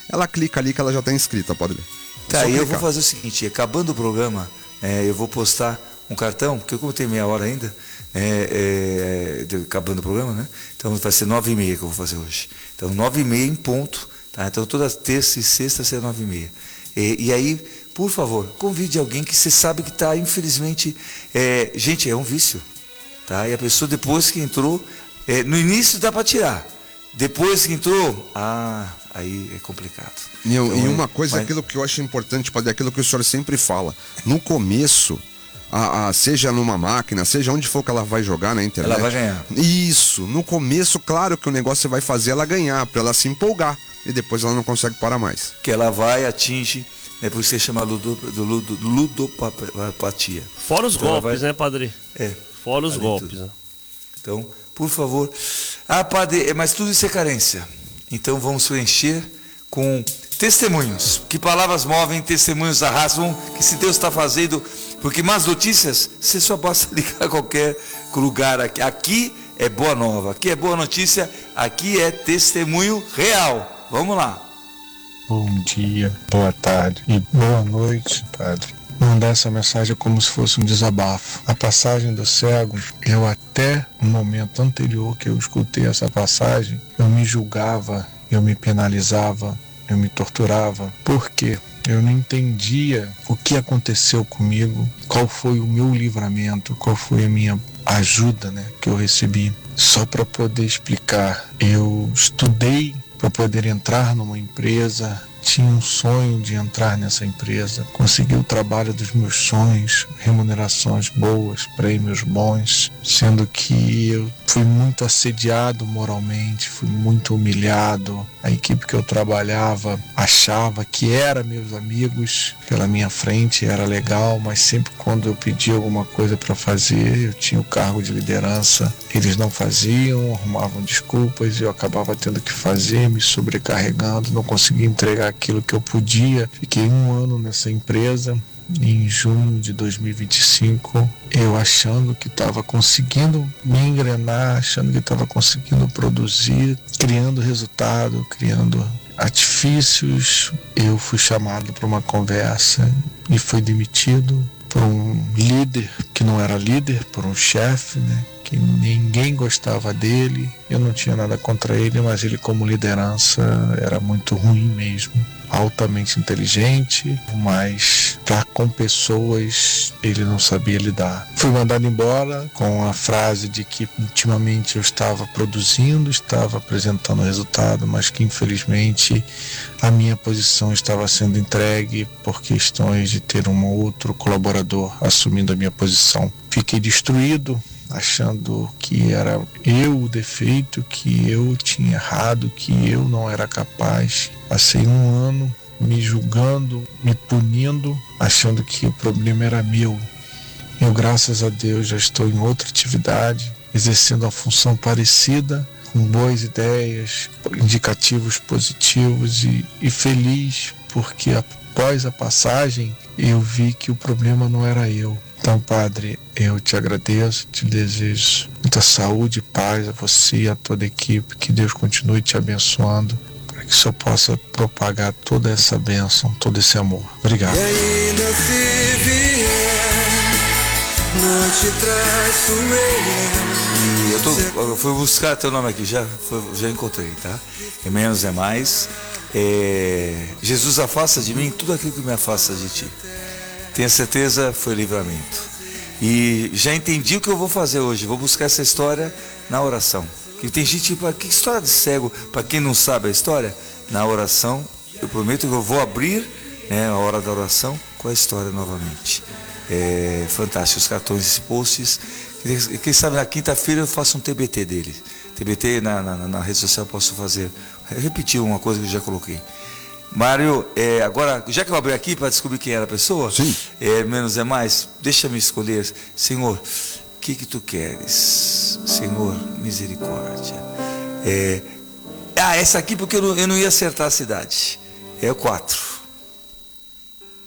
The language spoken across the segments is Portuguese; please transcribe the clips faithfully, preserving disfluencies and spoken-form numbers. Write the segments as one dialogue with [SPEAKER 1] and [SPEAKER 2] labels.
[SPEAKER 1] ela clica ali que ela já está inscrita, padre. É
[SPEAKER 2] tá, e eu
[SPEAKER 1] clicar.
[SPEAKER 2] vou fazer o seguinte, acabando o programa, é, eu vou postar um cartão, porque como tem meia hora ainda, é, é, de, acabando o programa, né? Então vai ser nove e meia que eu vou fazer hoje. Então nove e meia em ponto, tá? Então toda terça e sexta será nove e meia. E, e aí, por favor, convide alguém que você sabe que está, infelizmente, é, gente, é um vício, tá? E a pessoa depois que entrou, é, no início dá para tirar, depois que entrou, ah, aí é complicado.
[SPEAKER 1] E, eu,
[SPEAKER 2] então,
[SPEAKER 1] e uma coisa,
[SPEAKER 2] mas...
[SPEAKER 1] aquilo que eu acho importante, padre, aquilo que o senhor sempre fala, no começo, a, a, seja numa máquina, seja onde for que ela vai jogar na internet,
[SPEAKER 2] ela vai ganhar.
[SPEAKER 1] Isso, no começo, claro que o negócio vai fazer ela ganhar, para ela se empolgar, e depois ela não consegue parar mais.
[SPEAKER 2] Que ela vai, atinge, é por isso que chama ludo, do, ludo, ludopatia.
[SPEAKER 3] Fora os
[SPEAKER 2] então
[SPEAKER 3] golpes,
[SPEAKER 2] vai...
[SPEAKER 3] né, padre?
[SPEAKER 2] É.
[SPEAKER 3] Fora os golpes, né?
[SPEAKER 2] Então, por favor. Ah, padre, mas tudo isso é carência. Então vamos preencher com testemunhos. Que palavras movem, testemunhos arrastam, que se Deus está fazendo, porque más notícias, você só basta ligar a qualquer lugar aqui. Aqui é boa nova, aqui é boa notícia, aqui é testemunho real. Vamos lá.
[SPEAKER 4] Bom dia, boa tarde e boa noite, padre. Mandar essa mensagem como se fosse um desabafo. A passagem do cego, eu até no momento anterior que eu escutei essa passagem, eu me julgava, eu me penalizava, eu me torturava. Por quê? Eu não entendia o que aconteceu comigo, qual foi o meu livramento, qual foi a minha ajuda, né, que eu recebi. Só para poder explicar, eu estudei para poder entrar numa empresa, tinha um sonho de entrar nessa empresa, consegui o trabalho dos meus sonhos, remunerações boas, prêmios bons, sendo que eu fui muito assediado moralmente, fui muito humilhado. A equipe que eu trabalhava achava que era meus amigos pela minha frente, era legal, mas sempre quando eu pedia alguma coisa para fazer, eu tinha o cargo de liderança, eles não faziam, arrumavam desculpas e eu acabava tendo que fazer, me sobrecarregando, não conseguia entregar aquilo que eu podia. Fiquei um ano nessa empresa. Em junho de dois mil e vinte e cinco, eu achando que estava conseguindo me engrenar, achando que estava conseguindo produzir, criando resultado, criando artifícios, eu fui chamado para uma conversa e fui demitido por um líder que não era líder, por um chefe, né? Que ninguém gostava dele. Eu não tinha nada contra ele, mas ele como liderança era muito ruim mesmo. Altamente inteligente, mas estar com pessoas ele não sabia lidar. Fui mandado embora com a frase de que ultimamente eu estava produzindo, estava apresentando resultado, mas que infelizmente a minha posição estava sendo entregue por questões de ter um outro colaborador assumindo a minha posição. Fiquei destruído, achando que era eu o defeito, que eu tinha errado, que eu não era capaz. Passei um ano me julgando, me punindo, achando que o problema era meu. Eu, graças a Deus, já estou em outra atividade, exercendo a função parecida, com boas ideias, indicativos positivos e, e feliz, porque após a passagem eu vi que o problema não era eu. Então, Padre, eu te agradeço, te desejo muita saúde e paz a você e a toda a equipe, que Deus continue te abençoando, para que o Senhor possa propagar toda essa bênção, todo esse amor. Obrigado.
[SPEAKER 5] E ainda se vier, não te
[SPEAKER 2] E eu, tô, eu fui buscar teu nome aqui, já, foi, já encontrei, tá? É menos é mais. É, Jesus, afasta de mim tudo aquilo que me afasta de ti. Tenha certeza, foi livramento. E já entendi o que eu vou fazer hoje. Vou buscar essa história na oração. Que tem gente, tipo, que história de cego, para quem não sabe a história, na oração, eu prometo que eu vou abrir, né, a hora da oração com a história novamente. É fantástico, os cartões e posts. Quem sabe na quinta-feira eu faço um T B T dele. T B T na, na, na rede social eu posso fazer. Repetir uma coisa que eu já coloquei. Mário, é, agora, já que eu abri aqui para descobrir quem era a pessoa,
[SPEAKER 1] Sim.
[SPEAKER 2] É, menos é mais, deixa-me escolher. Senhor, o que que tu queres? Senhor, misericórdia. É, ah, essa aqui porque eu não, eu não ia acertar a cidade. É o quatro.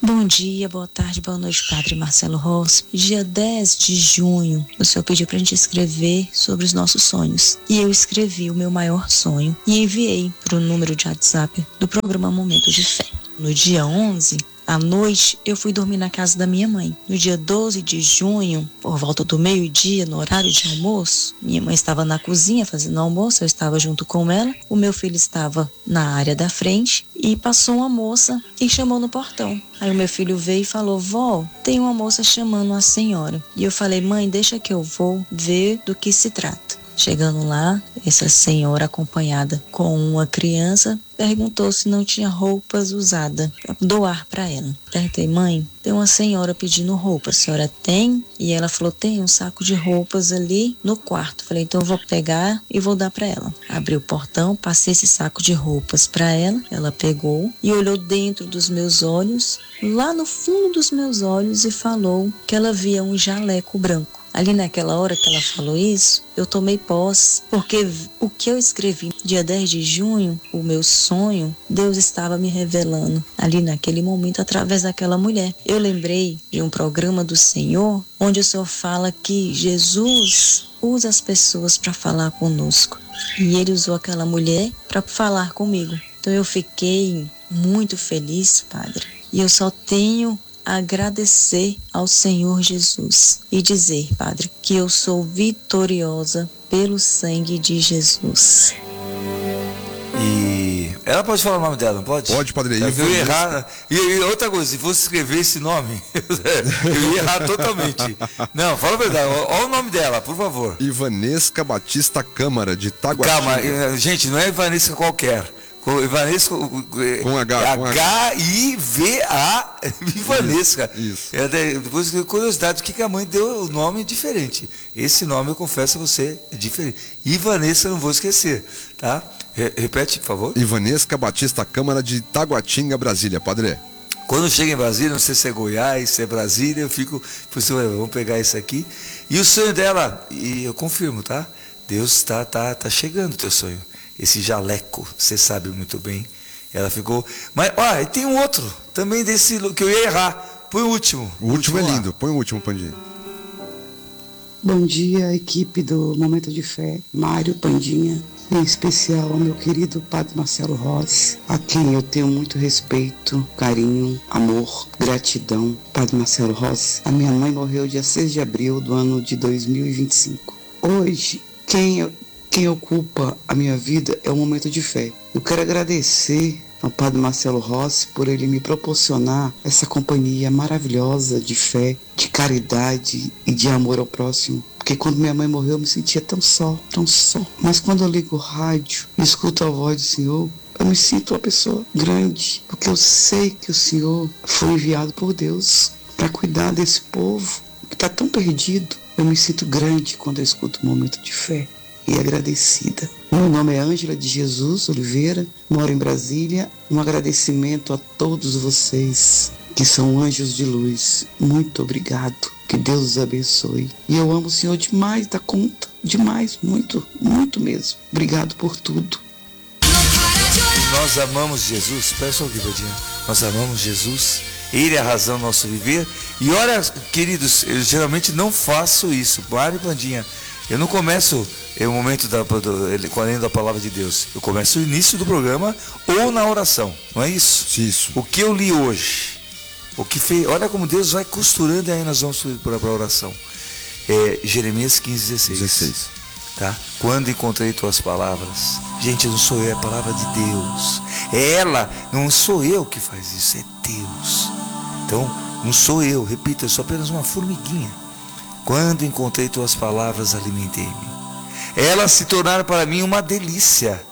[SPEAKER 3] Bom dia, boa tarde, boa noite, Padre Marcelo Rossi. Dia dez de junho, o senhor pediu pra gente escrever sobre os nossos sonhos. E eu escrevi o meu maior sonho e enviei pro número de WhatsApp do programa Momento de Fé. No dia onze, à noite, eu fui dormir na casa da minha mãe. No dia doze de junho, por volta do meio-dia, no horário de almoço, minha mãe estava na cozinha fazendo almoço, eu estava junto com ela, o meu filho estava na área da frente e passou uma moça e chamou no portão. Aí o meu filho veio e falou: vó, tem uma moça chamando a senhora. E eu falei: mãe, deixa que eu vou ver do que se trata. Chegando lá, essa senhora acompanhada com uma criança perguntou se não tinha roupas usadas para doar para ela. Perguntei: mãe, tem uma senhora pedindo roupa, a senhora tem? E ela falou: tem um saco de roupas ali no quarto. Falei: então eu vou pegar e vou dar para ela. Abri o portão, passei esse saco de roupas para ela, ela pegou e olhou dentro dos meus olhos, lá no fundo dos meus olhos, e falou que ela via um jaleco branco. Ali naquela hora que ela falou isso, eu tomei posse, porque o que eu escrevi dia dez de junho, o meu sonho, Deus estava me revelando ali naquele momento através daquela mulher. Eu lembrei de um programa do Senhor, onde o Senhor fala que Jesus usa as pessoas para falar conosco. E Ele usou aquela mulher para falar comigo. Então eu fiquei muito feliz, Padre. E eu só tenho agradecer ao Senhor Jesus e dizer, Padre, que eu sou vitoriosa pelo sangue de Jesus.
[SPEAKER 2] E ela pode falar o nome dela, não pode?
[SPEAKER 1] Pode, Padre.
[SPEAKER 2] Eu ia errar. E, e outra coisa, se fosse escrever esse nome, eu ia errar totalmente. Não, fala a verdade. Olha o nome dela, por favor.
[SPEAKER 1] Ivanesca Batista Câmara, de Taguatinga.
[SPEAKER 2] Calma, gente, não é Ivanesca qualquer. Ivanesca
[SPEAKER 1] com H, com
[SPEAKER 2] H I V A Ivanesca.
[SPEAKER 1] Isso.
[SPEAKER 2] É, depois, curiosidade, o que a mãe deu o nome diferente. Esse nome, eu confesso a você, é diferente. Ivanesca, não vou esquecer, tá? Repete, por favor.
[SPEAKER 1] Ivanesca Batista Câmara, de Taguatinga, Brasília, Padre.
[SPEAKER 2] Quando chega em Brasília, não sei se é Goiás, se é Brasília, eu fico, vamos pegar isso aqui. E o sonho dela, e eu confirmo, tá? Deus está tá, tá chegando o teu sonho. Esse jaleco, você sabe muito bem. Ela ficou... Mas, ó, tem um outro, também desse, que eu ia errar. Põe o último.
[SPEAKER 1] O último, último é lindo.
[SPEAKER 2] Lá.
[SPEAKER 1] Põe o último, Pandinha.
[SPEAKER 6] Bom dia, equipe do Momento de Fé. Mário, Pandinha. Em especial ao meu querido Padre Marcelo Rossi, a quem eu tenho muito respeito, carinho, amor, gratidão. Padre Marcelo Rossi, a minha mãe morreu dia seis de abril do ano de dois mil e vinte e cinco. Hoje, quem eu... Quem ocupa a minha vida é o Momento de Fé. Eu quero agradecer ao Padre Marcelo Rossi por ele me proporcionar essa companhia maravilhosa de fé, de caridade e de amor ao próximo. Porque quando minha mãe morreu eu me sentia tão só, tão só. Mas quando eu ligo o rádio e escuto a voz do Senhor, eu me sinto uma pessoa grande. Porque eu sei que o Senhor foi enviado por Deus para cuidar desse povo que está tão perdido. Eu me sinto grande quando eu escuto o Momento de Fé. E agradecida. Meu nome é Ângela de Jesus Oliveira, moro em Brasília. Um agradecimento a todos vocês que são anjos de luz. Muito obrigado. Que Deus os abençoe. E eu amo o Senhor demais da conta. Demais, muito, muito mesmo. Obrigado por tudo.
[SPEAKER 2] Nós amamos Jesus. Peço aqui, Badinha. Nós amamos Jesus. Ele é a razão do nosso viver. E olha, queridos, eu geralmente não faço isso. Mário e Bandinha. Eu não começo é o momento da, do, com da palavra de Deus. Eu começo o início do programa ou na oração. Não é isso?
[SPEAKER 1] Isso.
[SPEAKER 2] O que eu li hoje, o que fez, olha como Deus vai costurando e aí nós vamos para a oração. É, Jeremias quinze, dezesseis.
[SPEAKER 1] dezesseis.
[SPEAKER 2] Tá? Quando encontrei tuas palavras, gente, não sou eu, é a palavra de Deus. É ela, não sou eu que faz isso, é Deus. Então, não sou eu, repito, eu sou apenas uma formiguinha. Quando encontrei tuas palavras, alimentei-me. Elas se tornaram para mim uma delícia.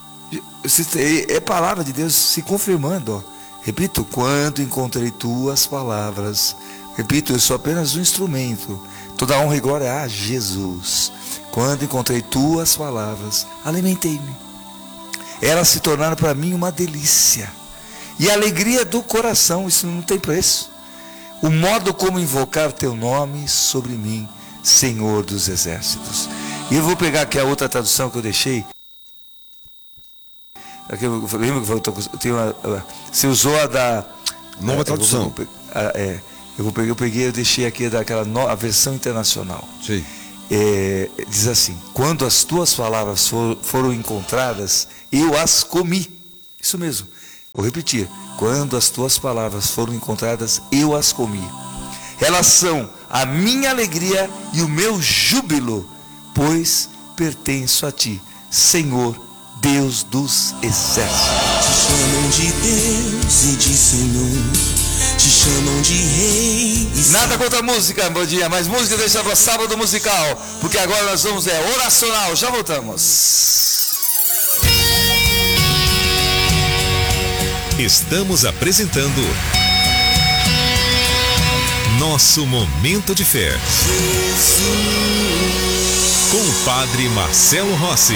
[SPEAKER 2] É palavra de Deus se confirmando. Ó. Repito, quando encontrei tuas palavras. Repito, eu sou apenas um instrumento. Toda honra e glória a Jesus. Quando encontrei tuas palavras, alimentei-me. Elas se tornaram para mim uma delícia. E a alegria do coração, isso não tem preço. O modo como invocar teu nome sobre mim, Senhor dos Exércitos. E eu vou pegar aqui a outra tradução que eu deixei. Aqui eu lembro que eu tenho uma, você usou a da,
[SPEAKER 1] Nova
[SPEAKER 2] é,
[SPEAKER 1] tradução.
[SPEAKER 2] Eu vou, ah, é, eu, vou pegar, eu peguei, eu deixei aqui daquela no, a versão internacional.
[SPEAKER 1] Sim.
[SPEAKER 2] É, diz assim: quando as tuas palavras for, foram encontradas, eu as comi. Isso mesmo. Vou repetir. Quando as tuas palavras foram encontradas, eu as comi. Elas são a minha alegria e o meu júbilo, pois pertenço a ti, Senhor, Deus dos exércitos.
[SPEAKER 5] Te chamam de Deus e de Senhor, te chamam de Rei.
[SPEAKER 2] Nada contra a música, Bandinha, mas música deixa para sábado musical, porque agora nós vamos, é oracional, já voltamos.
[SPEAKER 7] Estamos apresentando Nosso Momento de Fé, com o Padre Marcelo Rossi.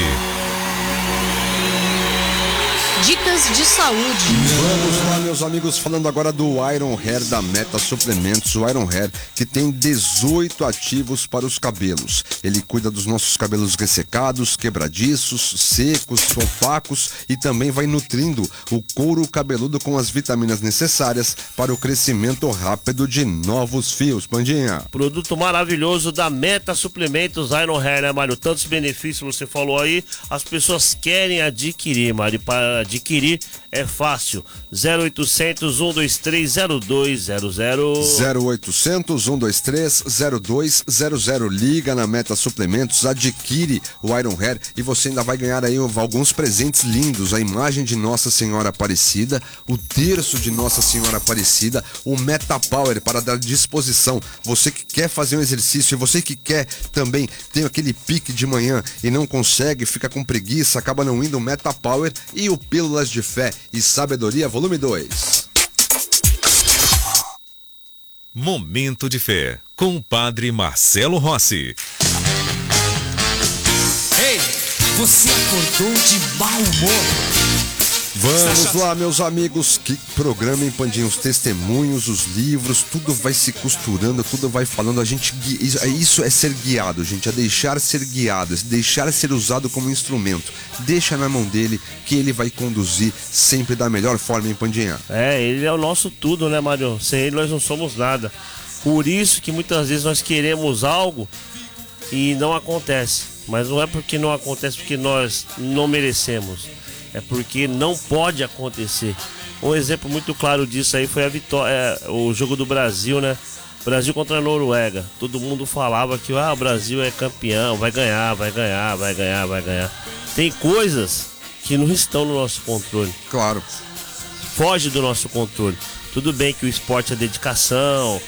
[SPEAKER 8] Dicas de saúde.
[SPEAKER 1] Vamos lá, meus amigos, falando agora do Iron Hair da Meta Suplementos. O Iron Hair, que tem dezoito ativos para os cabelos. Ele cuida dos nossos cabelos ressecados, quebradiços, secos, opacos, e também vai nutrindo o couro cabeludo com as vitaminas necessárias para o crescimento rápido de novos fios. Pandinha.
[SPEAKER 9] Produto maravilhoso da Meta Suplementos Iron Hair, né, Mário? Tantos benefícios você falou aí, as pessoas querem adquirir, Mário. Para adquirir é fácil. zero oitocentos, um dois três, zero dois zero zero.
[SPEAKER 1] zero oitocentos, um dois três, zero dois zero zero. Liga na Meta Suplementos, adquire o Iron Hair e você ainda vai ganhar aí alguns presentes lindos. A imagem de Nossa Senhora Aparecida, o terço de Nossa Senhora Aparecida, o Meta Power para dar disposição. Você que quer fazer um exercício, você que quer também ter aquele pique de manhã e não consegue, fica com preguiça, acaba não indo, o Meta Power e o Pílulas de Fé e Sabedoria, volume dois.
[SPEAKER 7] Momento de Fé, com o Padre Marcelo Rossi.
[SPEAKER 5] Ei, você acordou de mau humor.
[SPEAKER 1] Vamos lá, meus amigos, que programa, hein, Pandinha? Os testemunhos, os livros, tudo vai se costurando, tudo vai falando. A gente, isso é ser guiado, gente, é deixar ser guiado, é deixar ser usado como instrumento. Deixa na mão dele que ele vai conduzir sempre da melhor forma, hein, Pandinha?
[SPEAKER 9] É, ele é o nosso tudo, né, Mário? Sem ele nós não somos nada. Por isso que muitas vezes nós queremos algo e não acontece. Mas não é porque não acontece porque nós não merecemos. É porque não pode acontecer. Um exemplo muito claro disso aí foi a vitória, é, o jogo do Brasil, né? Brasil contra a Noruega. Todo mundo falava que ah, o Brasil é campeão, vai ganhar, vai ganhar, vai ganhar, vai ganhar. Tem coisas que não estão no nosso controle.
[SPEAKER 1] Claro.
[SPEAKER 9] Foge do nosso controle. Tudo bem que o esporte é dedicação,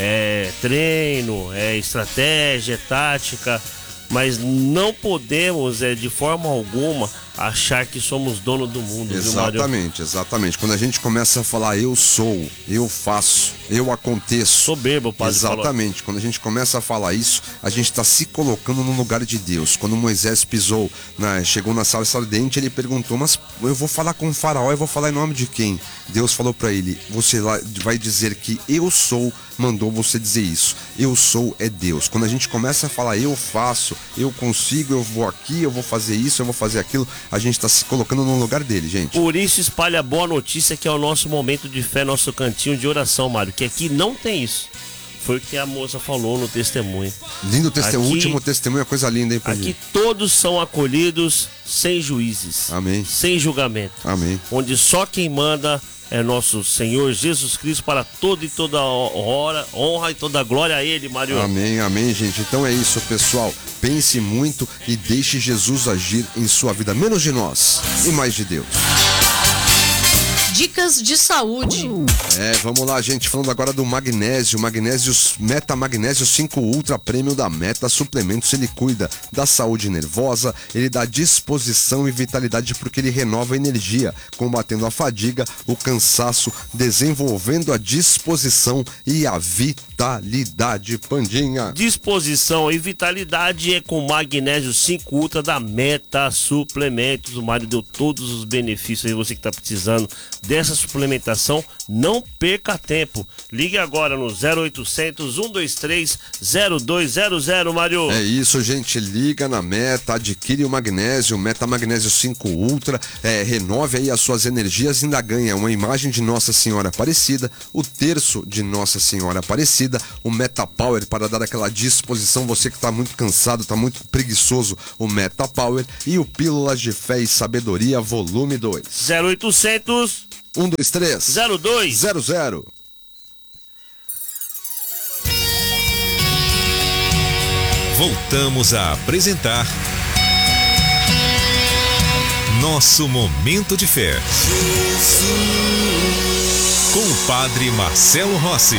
[SPEAKER 9] é treino, é estratégia, é tática, mas não podemos, é, de forma alguma, achar que somos dono do mundo.
[SPEAKER 1] Exatamente, exatamente. Quando a gente começa a falar eu sou, eu faço, eu aconteço.
[SPEAKER 9] Soberbo, padre.
[SPEAKER 1] Exatamente. Quando a gente começa a falar isso, a gente está se colocando no lugar de Deus. Quando Moisés pisou, na, chegou na sala ardente, ele perguntou, mas eu vou falar com o faraó, eu vou falar em nome de quem? Deus falou para ele, você lá vai dizer que eu sou, mandou você dizer isso. Eu sou é Deus. Quando a gente começa a falar eu faço, eu consigo, eu vou aqui, eu vou fazer isso, eu vou fazer aquilo, a gente está se colocando no lugar dele, gente.
[SPEAKER 9] Por isso espalha a boa notícia, que é o nosso momento de fé, nosso cantinho de oração, Mário, que aqui não tem isso. Foi o que a moça falou no testemunho.
[SPEAKER 1] Lindo testemunho,
[SPEAKER 9] aqui,
[SPEAKER 1] último testemunho, é coisa linda, hein, Padre?
[SPEAKER 9] Aqui todos são acolhidos sem juízes.
[SPEAKER 1] Amém.
[SPEAKER 9] Sem julgamento.
[SPEAKER 1] Amém.
[SPEAKER 9] Onde só quem manda é nosso Senhor Jesus Cristo, para toda e toda hora, honra e toda glória a Ele, Mário.
[SPEAKER 1] Amém, amém, gente. Então é isso, pessoal. Pense muito e deixe Jesus agir em sua vida, menos de nós e mais de Deus.
[SPEAKER 8] Dicas de saúde.
[SPEAKER 1] É, vamos lá, gente, falando agora do magnésio, magnésio, Meta Magnésio cinco Ultra Premium da Meta Suplementos. Ele cuida da saúde nervosa, ele dá disposição e vitalidade porque ele renova a energia, combatendo a fadiga, o cansaço, desenvolvendo a disposição e a vitalidade, Pandinha.
[SPEAKER 9] Disposição e vitalidade é com magnésio cinco Ultra da Meta Suplementos. O Mário deu todos os benefícios aí, você que tá precisando dessa suplementação, não perca tempo. Ligue agora no zero oitocentos, um dois três, zero dois zero zero, Mário.
[SPEAKER 1] É isso, gente, liga na Meta, adquire o magnésio, Meta Magnésio cinco Ultra, é, renove aí as suas energias e ainda ganha uma imagem de Nossa Senhora Aparecida, o terço de Nossa Senhora Aparecida, o Meta Power para dar aquela disposição, você que está muito cansado, está muito preguiçoso, o Meta Power e o Pílulas de Fé e Sabedoria volume dois.
[SPEAKER 9] zero oitocentos,
[SPEAKER 1] um dois três,
[SPEAKER 9] zero dois
[SPEAKER 1] zero zero.
[SPEAKER 7] Voltamos a apresentar Nosso Momento de Fé com o Padre Marcelo Rossi.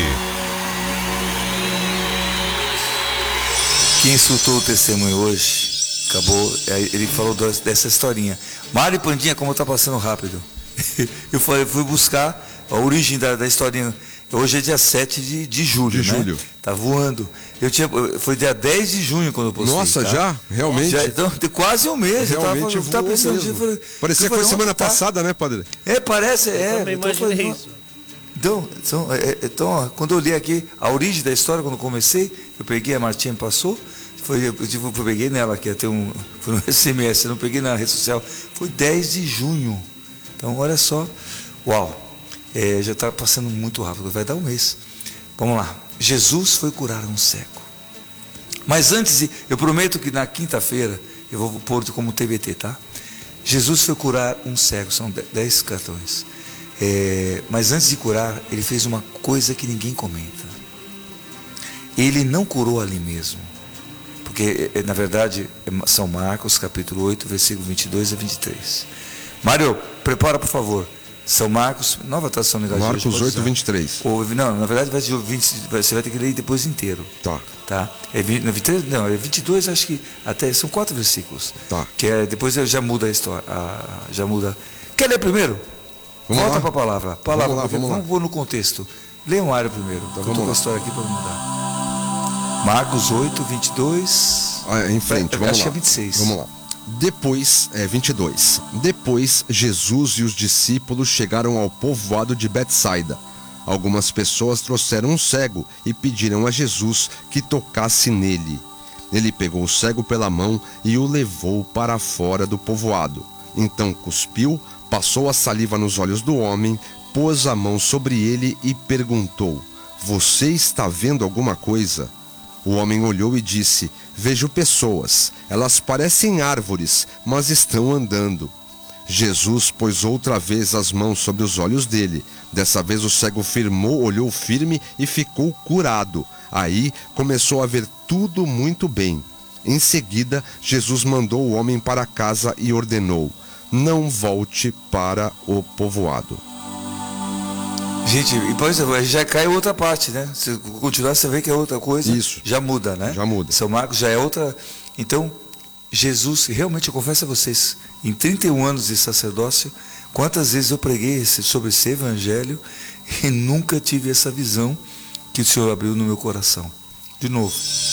[SPEAKER 2] Quem escutou o testemunho hoje, acabou, ele falou dessa historinha. Mário Pandinha, como tá passando rápido. Eu fui buscar a origem da, da historinha. Hoje é dia sete de, de julho,
[SPEAKER 1] de
[SPEAKER 2] né?
[SPEAKER 1] julho.
[SPEAKER 2] Tá voando. Eu tinha, foi dia dez de junho quando eu postei.
[SPEAKER 1] Nossa,
[SPEAKER 2] tá?
[SPEAKER 1] já? Realmente?
[SPEAKER 2] Já, então, tem quase um mês.
[SPEAKER 1] Realmente
[SPEAKER 2] eu tava, eu tava pensando,
[SPEAKER 1] mesmo.
[SPEAKER 2] eu falei,
[SPEAKER 1] Parecia
[SPEAKER 2] eu
[SPEAKER 1] que foi
[SPEAKER 2] falei,
[SPEAKER 1] semana
[SPEAKER 2] tá?
[SPEAKER 1] passada, né, padre?
[SPEAKER 2] É, parece, é.
[SPEAKER 9] Eu também
[SPEAKER 2] então,
[SPEAKER 9] imaginei
[SPEAKER 2] falei,
[SPEAKER 9] isso.
[SPEAKER 2] Então, então, é, então ó, quando eu li aqui a origem da história, quando eu comecei, eu peguei, a Martinha me passou, foi, eu, eu, eu peguei nela aqui, até um, foi no S M S, eu não peguei na rede social, foi dez de junho. Então, olha só, uau, é, já está passando muito rápido, vai dar um mês. Vamos lá, Jesus foi curar um cego. Mas antes, eu prometo que na quinta-feira, eu vou pôr como T B T, tá? Jesus foi curar um cego, são dez cartões. É, mas antes de curar, ele fez uma coisa que ninguém comenta. Ele não curou ali mesmo. Porque, na verdade, é São Marcos, capítulo oito, versículo vinte e dois a vinte e três. Mário, prepara, por favor. São Marcos, nova tradução legal.
[SPEAKER 1] Marcos oito, vinte e três.
[SPEAKER 2] Ou, não, na verdade, vai ser vinte, você vai ter que ler depois inteiro.
[SPEAKER 1] Tá.
[SPEAKER 2] Tá? É vinte, vinte e três, não, é vinte e dois, acho que até são quatro versículos.
[SPEAKER 1] Tá.
[SPEAKER 2] Que é, depois já muda a história. A, já muda. Quer ler primeiro?
[SPEAKER 1] Vamos
[SPEAKER 2] Volta
[SPEAKER 1] lá.
[SPEAKER 2] para a palavra. palavra
[SPEAKER 1] Vamos lá, vamos lá.
[SPEAKER 2] Vamos pôr no contexto. Lê um área primeiro. Então,
[SPEAKER 1] vamos
[SPEAKER 2] eu
[SPEAKER 1] lá.
[SPEAKER 2] a história aqui para mudar. Marcos oito, vinte e dois.
[SPEAKER 1] Ah, em frente,
[SPEAKER 2] é,
[SPEAKER 1] vamos
[SPEAKER 2] acho
[SPEAKER 1] lá.
[SPEAKER 2] que é vinte e seis.
[SPEAKER 1] Vamos lá. Depois, é vinte e dois. Depois, Jesus e os discípulos chegaram ao povoado de Betsaida. Algumas pessoas trouxeram um cego e pediram a Jesus que tocasse nele. Ele pegou o cego pela mão e o levou para fora do povoado. Então cuspiu, passou a saliva nos olhos do homem, pôs a mão sobre ele e perguntou: "Você está vendo alguma coisa?" O homem olhou e disse: "Vejo pessoas. Elas parecem árvores, mas estão andando." Jesus pôs outra vez as mãos sobre os olhos dele. Dessa vez o cego firmou, olhou firme e ficou curado. Aí começou a ver tudo muito bem. Em seguida, Jesus mandou o homem para casa e ordenou: "Não volte para o povoado."
[SPEAKER 2] Gente, e depois já cai outra parte, né? Se continuar, você vê que é outra coisa.
[SPEAKER 1] Isso.
[SPEAKER 2] Já muda, né?
[SPEAKER 1] Já muda.
[SPEAKER 2] São Marcos já é outra. Então, Jesus, realmente eu confesso a vocês, em trinta e um anos de sacerdócio, quantas vezes eu preguei sobre esse evangelho e nunca tive essa visão que o Senhor abriu no meu coração. De novo,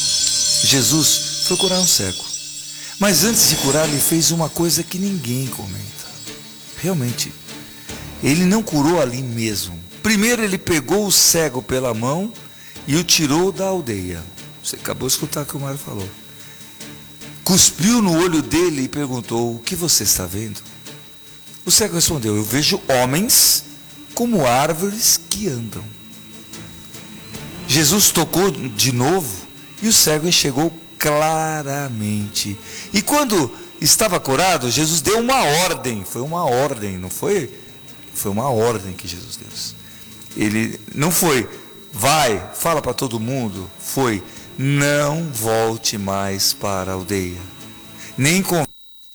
[SPEAKER 2] Jesus foi curar um cego. Mas antes de curar, ele fez uma coisa que ninguém comenta. Realmente, ele não curou ali mesmo. Primeiro ele pegou o cego pela mão e o tirou da aldeia. Você acabou de escutar o que o Mário falou. Cuspiu no olho dele e perguntou: "O que você está vendo?" O cego respondeu: "Eu vejo homens como árvores que andam." Jesus tocou de novo e o cego enxergou claramente. E quando estava curado, Jesus deu uma ordem. Foi uma ordem, não foi? Foi uma ordem que Jesus deu. Ele não foi: "Vai, fala para todo mundo." Foi: "Não volte mais para a aldeia, nem com."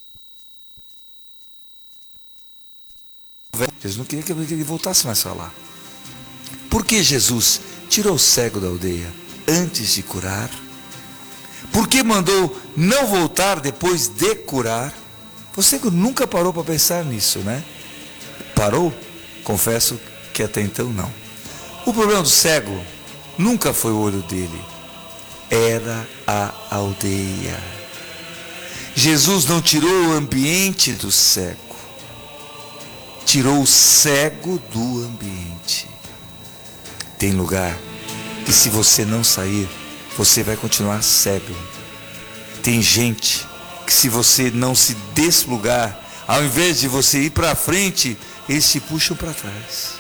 [SPEAKER 2] Jesus não queria que ele voltasse mais para lá. Por que Jesus tirou o cego da aldeia antes de curar? Por que mandou não voltar depois de curar? Você nunca parou para pensar nisso, né? Parou? Confesso que até então não. O problema do cego nunca foi o olho dele, era a aldeia. Jesus não tirou o ambiente do cego, tirou o cego do ambiente. Tem lugar que se você não sair, você vai continuar cego. Tem gente que se você não se desplugar, ao invés de você ir para frente, eles te puxam para trás.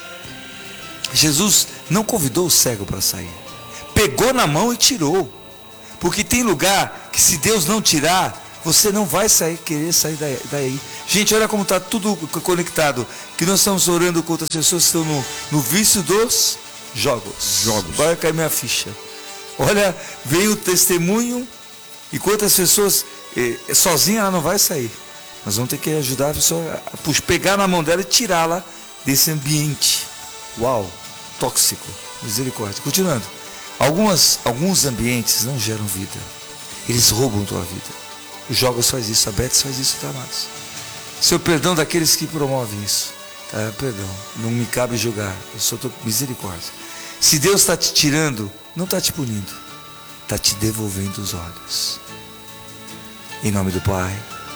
[SPEAKER 2] Jesus não convidou o cego para sair. Pegou na mão e tirou. Porque tem lugar que se Deus não tirar, você não vai sair, querer sair daí. Gente, olha como está tudo conectado. Que nós estamos orando contra as pessoas que estão no, no vício dos jogos.
[SPEAKER 1] Jogos.
[SPEAKER 2] Vai cair minha ficha. Olha, veio o testemunho. E quantas pessoas, eh, sozinha ela não vai sair. Nós vamos ter que ajudar a pessoa a puxa, pegar na mão dela e tirá-la desse ambiente. Uau, tóxico. Misericórdia. Continuando. Algumas, alguns ambientes não geram vida. Eles roubam tua vida. Os jogos faz isso, a Betis faz isso, tá, amados? Seu perdão daqueles que promovem isso. Tá, perdão. Não me cabe julgar. Eu só estou misericórdia. Se Deus está te tirando, não está te punindo. Está te devolvendo os olhos. Em nome do Pai,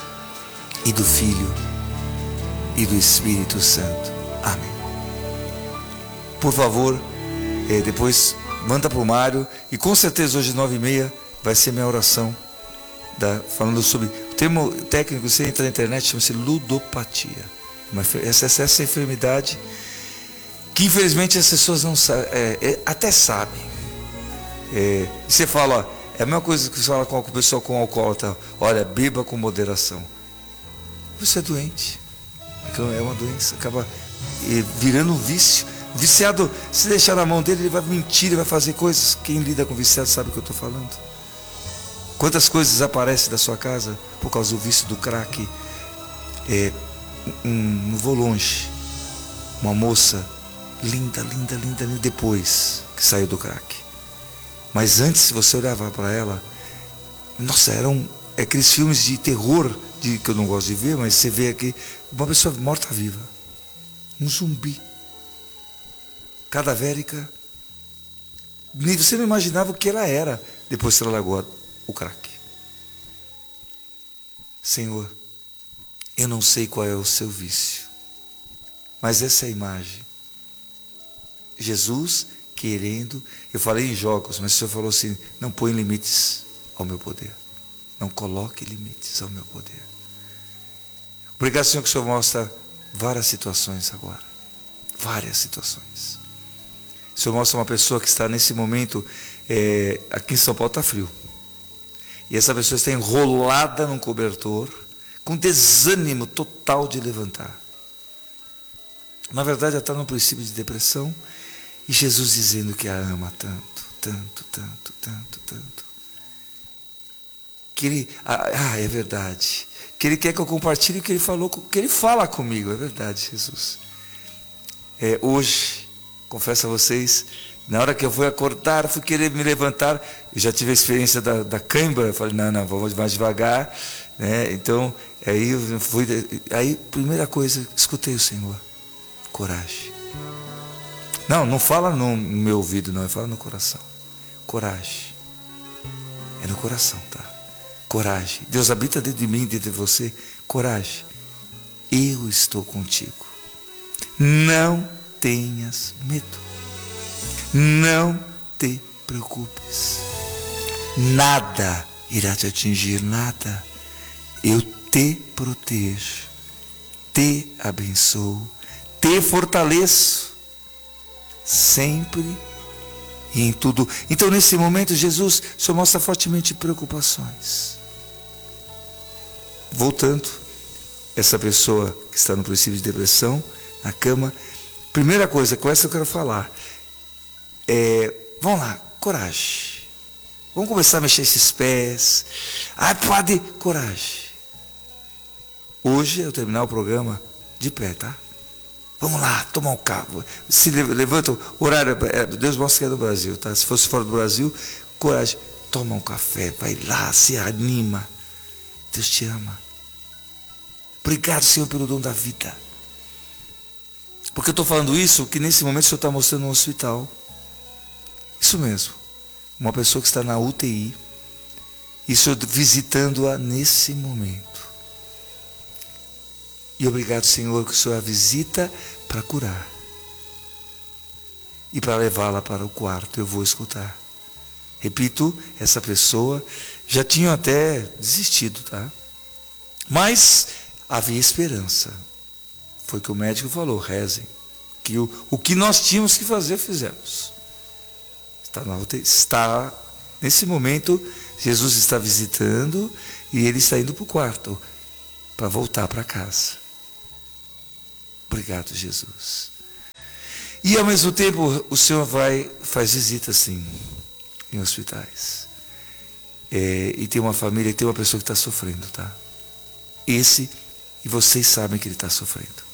[SPEAKER 2] e do Filho, e do Espírito Santo. Amém. Por favor, eh, depois manda para o Mário, e com certeza hoje nove e meia vai ser minha oração, da, falando sobre, o termo técnico, você entra na internet, chama-se ludopatia. Uma, essa, essa enfermidade, que infelizmente as pessoas não sabem, é, é, até sabem. É, você fala, ó, é a mesma coisa que você fala com o pessoal com alcoólatra, olha, beba com moderação. Você é doente, é uma doença, acaba virando um vício. Viciado, se deixar na mão dele, ele vai mentir, ele vai fazer coisas. Quem lida com viciado sabe o que eu estou falando. Quantas coisas aparecem da sua casa por causa do vício do crack? É, um, não vou longe, uma moça linda, linda, linda, linda, depois que saiu do crack. Mas antes, se você olhava para ela, nossa, eram é aqueles filmes de terror de, que eu não gosto de ver, mas você vê aqui uma pessoa morta-viva, um zumbi, cadavérica. Você não imaginava o que ela era depois que ela largou o crack. Senhor, eu não sei qual é o seu vício, mas essa é a imagem. Jesus querendo, eu falei em jogos, mas o Senhor falou assim, não põe limites ao meu poder, não coloque limites ao meu poder. Obrigado, Senhor, que o Senhor mostra várias situações agora, várias situações. O Senhor mostra uma pessoa que está nesse momento, é, aqui em São Paulo está frio, e essa pessoa está enrolada num cobertor, com desânimo total de levantar. Na verdade, ela está num princípio de depressão, e Jesus dizendo que a ama tanto, tanto, tanto, tanto, tanto. Que ele, ah, é verdade. Que ele quer que eu compartilhe o que ele falou, que ele fala comigo, é verdade, Jesus. É, hoje, confesso a vocês, na hora que eu fui acordar, fui querer me levantar, eu já tive a experiência da, da cãibra, eu falei, não, não, vamos mais devagar, né? Então, aí eu fui, aí, primeira coisa, escutei o Senhor, coragem. Não, não fala no meu ouvido, não, fala no coração. Coragem. É no coração, tá? Coragem. Deus habita dentro de mim, dentro de você. Coragem. Eu estou contigo. Não tenhas medo. Não te preocupes. Nada irá te atingir, nada. Eu te protejo, te abençoo, te fortaleço. Sempre e em tudo. Então, nesse momento, Jesus só mostra fortemente preocupações. Voltando, essa pessoa que está no princípio de depressão, na cama, primeira coisa, com essa eu quero falar, é, vamos lá, coragem. Vamos começar a mexer esses pés. Ai, padre, coragem. Hoje eu terminar o programa de pé, tá? Vamos lá, tomar um carro. Se levanta, o horário, Deus mostra que é do Brasil, tá? Se fosse fora do Brasil, coragem. Toma um café, vai lá, se anima. Deus te ama. Obrigado, Senhor, pelo dom da vida. Porque eu estou falando isso, que nesse momento o Senhor está mostrando no hospital. Isso mesmo. Uma pessoa que está na U T I. E o Senhor visitando-a nesse momento. E obrigado, Senhor, que o Senhor a visita para curar. E para levá-la para o quarto, eu vou escutar. Repito, essa pessoa já tinha até desistido, tá? Mas havia esperança. Foi o que o médico falou, rezem. Que o, o que nós tínhamos que fazer, fizemos. Está, na, está nesse momento, Jesus está visitando e ele está indo para o quarto para voltar para casa. Obrigado, Jesus. E ao mesmo tempo, o Senhor vai, faz visita sim, em hospitais. É, e tem uma família, tem uma pessoa que está sofrendo, tá? Esse, e vocês sabem que ele está sofrendo.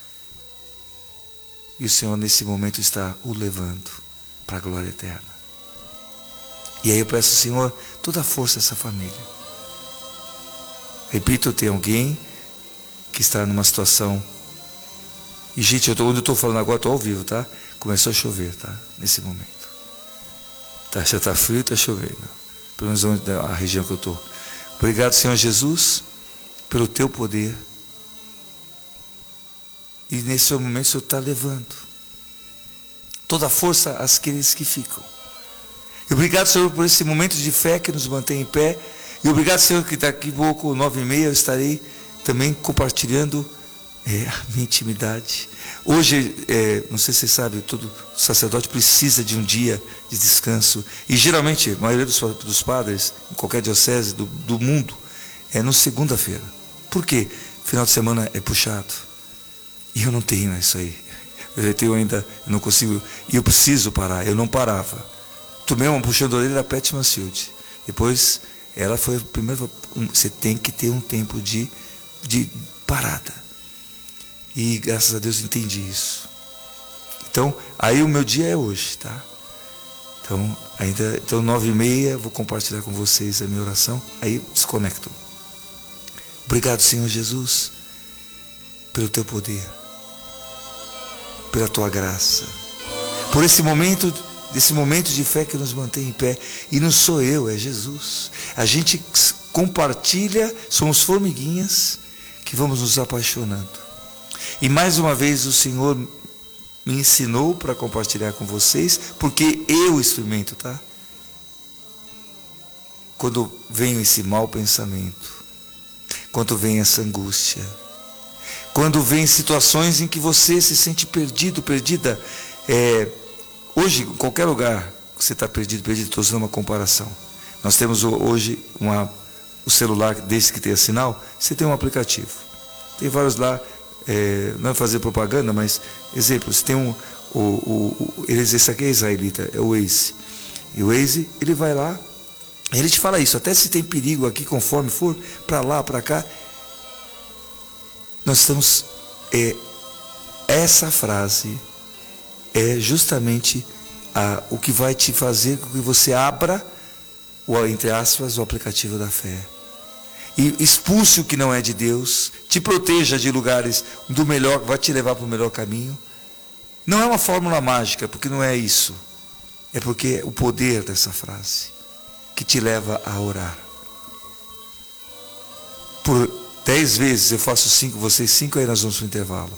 [SPEAKER 2] E o Senhor nesse momento está o levando para a glória eterna. E aí eu peço, Senhor, toda a força dessa família. Repito, tem alguém que está numa situação. E gente, eu tô, onde eu estou falando agora, estou ao vivo, tá? Começou a chover, tá? Nesse momento. Tá, já está frio, está chovendo. Pelo menos onde, a região que eu estou. Obrigado, Senhor Jesus, pelo teu poder. E nesse momento o Senhor está levando toda a força àqueles que ficam. E obrigado, Senhor, por esse momento de fé que nos mantém em pé. E obrigado, Senhor, que daqui a pouco, nove e meia, eu estarei também compartilhando é, a minha intimidade. Hoje, é, não sei se você sabe, todo sacerdote precisa de um dia de descanso. E geralmente, a maioria dos, dos padres, em qualquer diocese do, do mundo, é no segunda-feira. Por quê? Final de semana é puxado. E eu não tenho isso aí. Eu tenho ainda, eu não consigo, e eu preciso parar. Eu não parava. Tomei uma puxão de orelha da Pat Mansfield. Depois, ela foi a primeira. Você tem que ter um tempo de, de parada. E graças a Deus entendi isso. Então, aí o meu dia é hoje, tá? Então, ainda, então nove e meia, vou compartilhar com vocês a minha oração. Aí desconecto. Obrigado, Senhor Jesus, pelo teu poder, pela tua graça, por esse momento, desse momento de fé que nos mantém em pé. E não sou eu, é Jesus. A gente compartilha, somos formiguinhas que vamos nos apaixonando. E mais uma vez o Senhor me ensinou para compartilhar com vocês, porque eu experimento, tá? Quando vem esse mau pensamento, quando vem essa angústia, quando vem situações em que você se sente perdido, perdida. É, hoje, em qualquer lugar que você está perdido, perdido, estou usando uma comparação. Nós temos hoje uma, o celular, desde que tenha sinal, você tem um aplicativo. Tem vários lá, é, não é fazer propaganda, mas, exemplo, você tem um, o, o, o, esse aqui é israelita, é o Waze. E o Waze, ele vai lá, ele te fala isso, até se tem perigo aqui, conforme for, para lá, para cá. Nós estamos, é, essa frase é justamente a, o que vai te fazer com que você abra, o, entre aspas, o aplicativo da fé. E expulse o que não é de Deus, te proteja de lugares do melhor, vai te levar para o melhor caminho. Não é uma fórmula mágica, porque não é isso. É porque é o poder dessa frase que te leva a orar. Por dez vezes eu faço cinco, vocês cinco, aí nós vamos para o intervalo.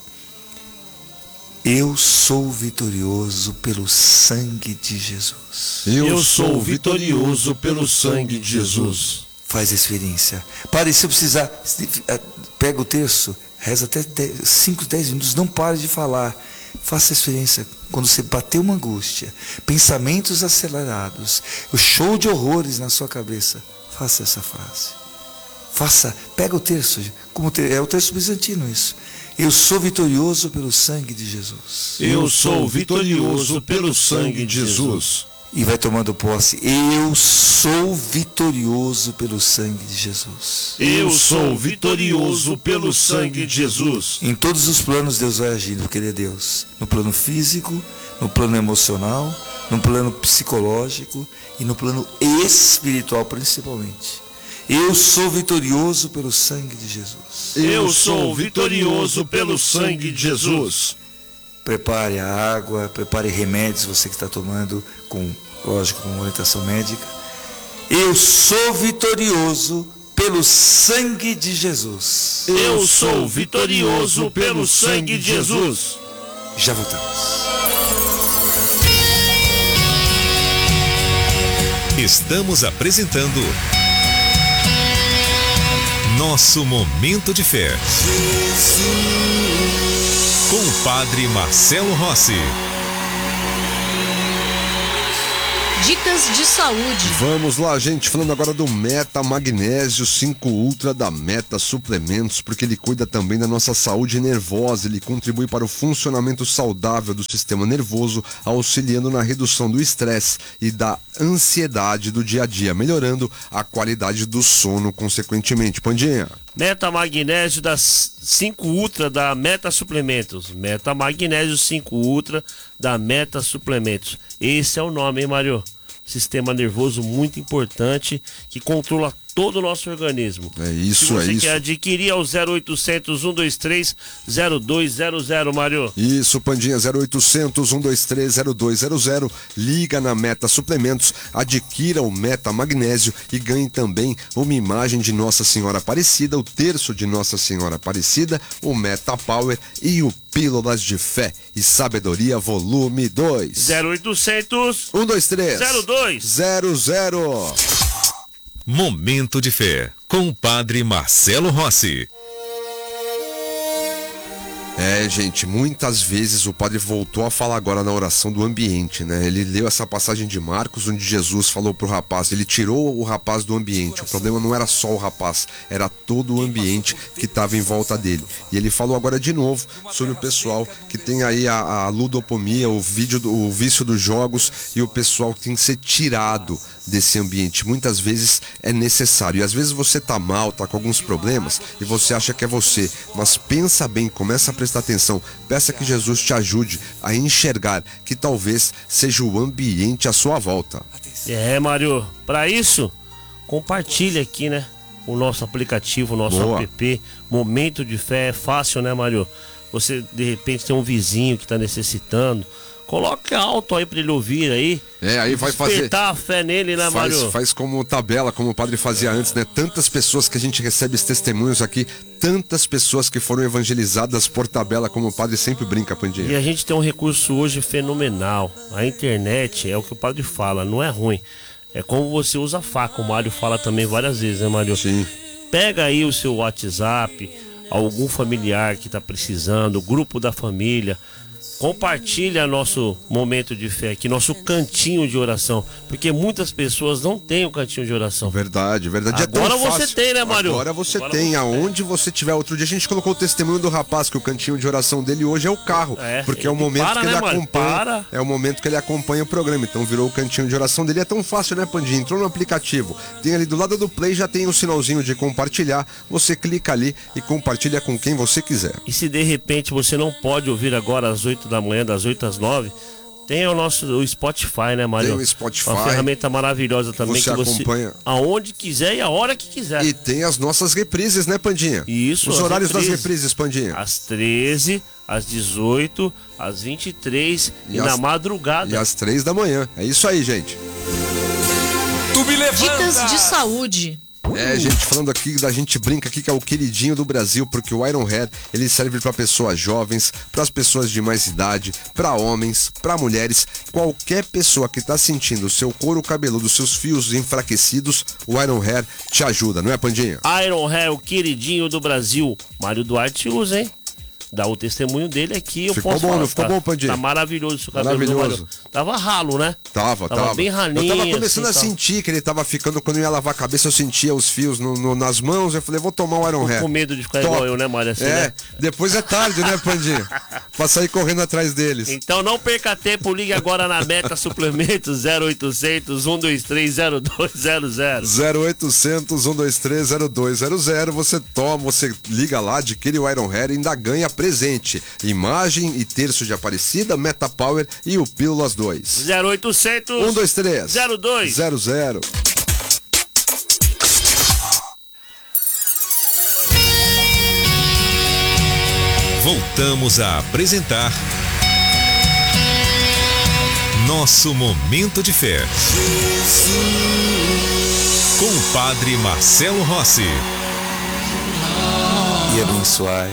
[SPEAKER 2] Eu sou vitorioso pelo sangue de Jesus.
[SPEAKER 9] Eu sou vitorioso pelo sangue de Jesus.
[SPEAKER 2] Faz a experiência. Pare, se eu precisar, pega o terço, reza até cinco, dez minutos, não pare de falar. Faça a experiência. Quando você bater uma angústia, pensamentos acelerados, o show de horrores na sua cabeça, faça essa frase. Faça, pega o terço, como é o terço bizantino isso. Eu sou vitorioso pelo sangue de Jesus.
[SPEAKER 9] Eu sou vitorioso pelo sangue de Jesus.
[SPEAKER 2] E vai tomando posse. Eu sou vitorioso pelo sangue de Jesus.
[SPEAKER 9] Eu sou vitorioso pelo sangue de Jesus.
[SPEAKER 2] Em todos os planos Deus vai agindo, porque Ele é Deus. No plano físico, no plano emocional, no plano psicológico e no plano espiritual principalmente. Eu sou vitorioso pelo sangue de Jesus.
[SPEAKER 9] Eu sou vitorioso pelo sangue de Jesus.
[SPEAKER 2] Prepare a água, prepare remédios, você que está tomando, com, lógico, com orientação médica. Eu sou vitorioso pelo pelo sangue de Jesus.
[SPEAKER 9] Eu sou vitorioso pelo sangue de Jesus.
[SPEAKER 2] Já voltamos.
[SPEAKER 7] Estamos apresentando Nosso Momento de Fé. Com o Padre Marcelo Rossi.
[SPEAKER 8] Dicas de saúde.
[SPEAKER 1] Vamos lá, gente, falando agora do Meta Magnésio cinco Ultra da Meta Suplementos, porque ele cuida também da nossa saúde nervosa, ele contribui para o funcionamento saudável do sistema nervoso, auxiliando na redução do estresse e da ansiedade do dia a dia, melhorando a qualidade do sono consequentemente. Pandinha.
[SPEAKER 9] Meta Magnésio das cinco Ultra da Meta Suplementos. Meta Magnésio cinco Ultra da Meta Suplementos. Esse é o nome, hein, Mário? Sistema nervoso muito importante que controla todo o nosso organismo.
[SPEAKER 1] É isso,
[SPEAKER 9] Se você
[SPEAKER 1] é isso.
[SPEAKER 9] quer adquirir, é o zero oitocentos, um dois três, zero dois zero zero, Mário.
[SPEAKER 1] Isso, Pandinha, zero oitocentos, um dois três, zero dois zero zero. Liga na Meta Suplementos, adquira o Meta Magnésio e ganhe também uma imagem de Nossa Senhora Aparecida, o terço de Nossa Senhora Aparecida, o Meta Power e o Pílulas de Fé e Sabedoria Volume dois.
[SPEAKER 9] zero oitocentos,
[SPEAKER 1] um dois três,
[SPEAKER 9] zero dois
[SPEAKER 1] zero zero.
[SPEAKER 7] Momento de Fé, com o Padre Marcelo Rossi.
[SPEAKER 1] É, gente, muitas vezes o padre voltou a falar agora na oração do ambiente, né? Ele leu essa passagem de Marcos, onde Jesus falou pro rapaz, ele tirou o rapaz do ambiente. O problema não era só o rapaz, era todo o ambiente que estava em volta dele. E ele falou agora de novo sobre o pessoal que tem aí a, a ludopomia, o, vídeo do, o vício dos jogos, e o pessoal que tem que ser tirado desse ambiente. Muitas vezes é necessário. E às vezes você tá mal, tá com alguns problemas e você acha que é você, mas pensa bem, começa a prestar atenção, peça que Jesus te ajude a enxergar que talvez seja o ambiente à sua volta.
[SPEAKER 9] É, Mário, para isso, compartilha aqui, né? O nosso aplicativo, o nosso
[SPEAKER 1] Boa.
[SPEAKER 9] app, Momento de Fé, é fácil, né, Mário? Você, de repente, tem um vizinho que tá necessitando, coloque alto aí pra ele ouvir aí.
[SPEAKER 1] É, aí vai fazer.
[SPEAKER 9] Despertar a fé nele, né,
[SPEAKER 1] Faz,
[SPEAKER 9] Mário?
[SPEAKER 1] faz como tabela, como o padre fazia antes, né? Tantas pessoas que a gente recebe os testemunhos aqui, tantas pessoas que foram evangelizadas por tabela, como o padre sempre brinca, Pandinha.
[SPEAKER 9] E a gente tem um recurso hoje fenomenal. A internet é o que o padre fala, não é ruim. É como você usa a faca, o Mário fala também várias vezes, né, Mário?
[SPEAKER 1] Sim.
[SPEAKER 9] Pega aí o seu WhatsApp, algum familiar que tá precisando, o grupo da família. Compartilha nosso momento de fé aqui, nosso cantinho de oração, porque muitas pessoas não têm o cantinho de oração.
[SPEAKER 1] Verdade, verdade.
[SPEAKER 9] Agora
[SPEAKER 1] é tão
[SPEAKER 9] você
[SPEAKER 1] fácil.
[SPEAKER 9] tem, né, Mário?
[SPEAKER 1] Agora você
[SPEAKER 9] Agora
[SPEAKER 1] tem,
[SPEAKER 9] você
[SPEAKER 1] aonde você tiver. Outro dia a gente colocou o testemunho do rapaz, que o cantinho de oração dele hoje é o carro,
[SPEAKER 9] É,
[SPEAKER 1] porque é o
[SPEAKER 9] ele
[SPEAKER 1] momento
[SPEAKER 9] para,
[SPEAKER 1] que
[SPEAKER 9] né,
[SPEAKER 1] ele
[SPEAKER 9] Mário?
[SPEAKER 1] acompanha,
[SPEAKER 9] Para.
[SPEAKER 1] é o momento que ele acompanha o programa, então virou o cantinho de oração dele. É tão fácil, né, Pandinha? Entrou no aplicativo, tem ali do lado do play, já tem o sinalzinho de compartilhar, você clica ali e compartilha com quem você quiser.
[SPEAKER 9] E se de repente você não pode ouvir agora às oito da manhã, das oito às nove, tem o nosso o Spotify, né, Mário?
[SPEAKER 1] Tem o Spotify.
[SPEAKER 9] Uma ferramenta maravilhosa também,
[SPEAKER 1] Você
[SPEAKER 9] que você
[SPEAKER 1] acompanha.
[SPEAKER 9] aonde quiser e a hora que quiser.
[SPEAKER 1] E tem as nossas reprises, né, Pandinha?
[SPEAKER 9] Isso,
[SPEAKER 1] Os
[SPEAKER 9] as
[SPEAKER 1] horários das
[SPEAKER 9] reprises.
[SPEAKER 1] reprises, Pandinha.
[SPEAKER 9] Às treze, às dezoito, às vinte e três e,
[SPEAKER 1] E
[SPEAKER 9] na
[SPEAKER 1] às-
[SPEAKER 9] madrugada.
[SPEAKER 1] E às três da manhã. É isso aí, gente.
[SPEAKER 2] Tu me levanta!
[SPEAKER 8] Dicas de saúde.
[SPEAKER 1] É, gente, falando aqui, da gente brinca aqui que é o queridinho do Brasil, porque o Iron Hair, ele serve para pessoas jovens, para as pessoas de mais idade, para homens, para mulheres, qualquer pessoa que tá sentindo o seu couro cabeludo, seus fios enfraquecidos, o Iron Hair te ajuda, não é, Pandinha?
[SPEAKER 9] Iron Hair, o queridinho do Brasil. Mário Duarte usa, hein? Dá o testemunho dele aqui, eu
[SPEAKER 1] Ficou
[SPEAKER 9] posso
[SPEAKER 1] bom,
[SPEAKER 9] falar.
[SPEAKER 1] não ficou
[SPEAKER 9] tá,
[SPEAKER 1] bom, Pandinha?
[SPEAKER 9] Tá maravilhoso o seu cabelo.
[SPEAKER 1] Maravilhoso.
[SPEAKER 9] Mário. Tava ralo, né?
[SPEAKER 1] Tava,
[SPEAKER 9] Tava
[SPEAKER 1] tava.
[SPEAKER 9] bem ralinho,
[SPEAKER 1] Eu tava começando
[SPEAKER 9] assim,
[SPEAKER 1] a
[SPEAKER 9] tal.
[SPEAKER 1] sentir que ele tava ficando, quando eu ia lavar a cabeça, eu sentia os fios no, no- nas mãos, eu falei, vou tomar um Iron
[SPEAKER 9] Tô
[SPEAKER 1] Hair.
[SPEAKER 9] com medo de ficar
[SPEAKER 1] Top.
[SPEAKER 9] igual eu, né, Mário? Assim,
[SPEAKER 1] É,
[SPEAKER 9] né?
[SPEAKER 1] depois é tarde, né, Pandinha? Pra sair correndo atrás deles.
[SPEAKER 9] Então não perca tempo, ligue agora na Meta Suplementos zero oitocentos, um dois três, zero dois zero zero.
[SPEAKER 1] zero oitocentos, um dois três, zero dois zero zero. Você toma, você liga lá, adquire o Iron Hair e ainda ganha presente. Imagem e terço de Aparecida, Meta Power e o Pílulas dois.
[SPEAKER 9] zero oitocentos,
[SPEAKER 1] um dois três,
[SPEAKER 9] zero dois
[SPEAKER 1] zero zero.
[SPEAKER 7] Voltamos a apresentar Nosso Momento de Fé. com o Padre Marcelo Rossi.
[SPEAKER 2] E abençoai,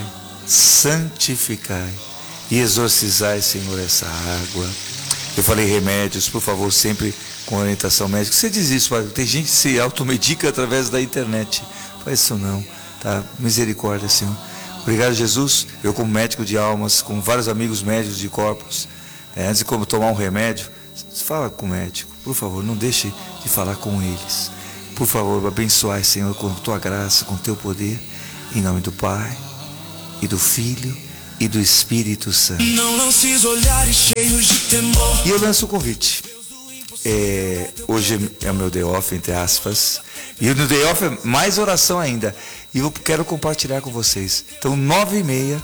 [SPEAKER 2] santificai e exorcizai, Senhor, essa água. Eu falei remédios, por favor, sempre com orientação médica. Você diz isso, Padre, tem gente que se automedica através da internet. Faz isso não, tá? Misericórdia, Senhor. Obrigado, Jesus. Eu, como médico de almas, com vários amigos médicos de corpos, é, antes de como tomar um remédio, fala com o médico, por favor, não deixe de falar com eles. Por favor, abençoai, Senhor, com tua graça, com teu poder, em nome do Pai, e do Filho, e do Espírito Santo.
[SPEAKER 5] Não lances olhares cheios de temor.
[SPEAKER 2] E eu lanço o convite. É, hoje é o meu day off, entre aspas. E no day off é mais oração ainda. E eu quero compartilhar com vocês. Então, nove e meia,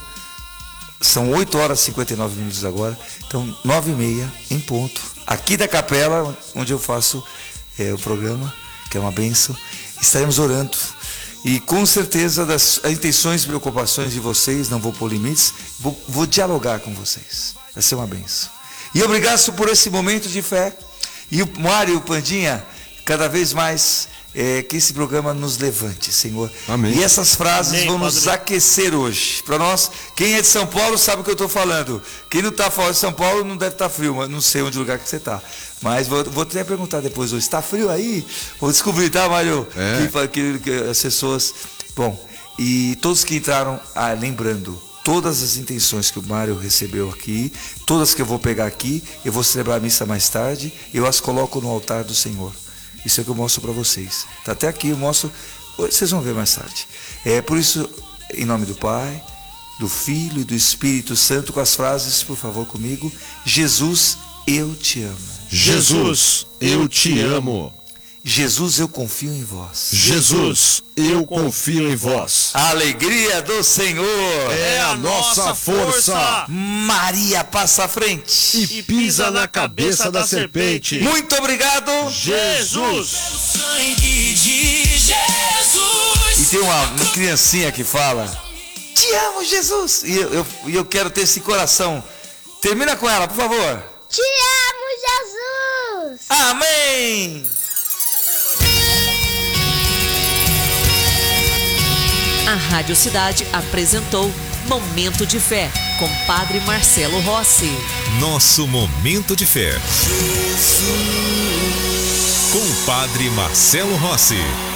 [SPEAKER 2] são oito horas e cinquenta e nove minutos agora. Então, nove e meia, em ponto, aqui da capela, onde eu faço é, o programa, que é uma bênção, estaremos orando. E com certeza das intenções e preocupações de vocês, não vou pôr limites, vou, vou dialogar com vocês. Vai ser uma bênção. E obrigado por esse momento de fé. E o Mário e o Pandinha, cada vez mais, é, que esse programa nos levante, Senhor.
[SPEAKER 1] Amém.
[SPEAKER 2] E essas frases
[SPEAKER 9] Amém,
[SPEAKER 2] vão
[SPEAKER 9] Padre.
[SPEAKER 2] nos aquecer hoje. Para nós, quem é de São Paulo sabe o que eu estou falando. Quem não está fora de São Paulo não deve estar frio, mas não sei onde lugar que você está. Mas vou, vou até perguntar depois hoje, está frio aí? Vou descobrir, tá, Mário?
[SPEAKER 1] É.
[SPEAKER 2] Que, que, que as pessoas... Bom, e todos que entraram, ah, lembrando, todas as intenções que o Mário recebeu aqui, todas que eu vou pegar aqui, eu vou celebrar a missa mais tarde, eu as coloco no altar do Senhor. Isso é o que eu mostro para vocês. Tá até aqui, eu mostro, vocês vão ver mais tarde. É por isso, em nome do Pai, do Filho e do Espírito Santo, com as frases, por favor, comigo. Jesus, eu te amo.
[SPEAKER 1] Jesus, eu te amo.
[SPEAKER 2] Jesus, eu confio em vós.
[SPEAKER 1] Jesus, eu confio em vós.
[SPEAKER 2] A alegria do Senhor
[SPEAKER 1] É a nossa força.
[SPEAKER 2] Maria passa à frente
[SPEAKER 1] E pisa na cabeça da serpente.
[SPEAKER 2] Muito obrigado,
[SPEAKER 9] Jesus!
[SPEAKER 5] Sangue de Jesus.
[SPEAKER 2] E tem uma, uma criancinha que fala: te amo, Jesus. E eu, eu, e eu quero ter esse coração. Termina com ela, por favor.
[SPEAKER 10] Te amo, Jesus!
[SPEAKER 2] Amém.
[SPEAKER 11] A Rádio Cidade apresentou Momento de Fé, com Padre Marcelo Rossi.
[SPEAKER 7] Nosso Momento de Fé. Com o Padre Marcelo Rossi.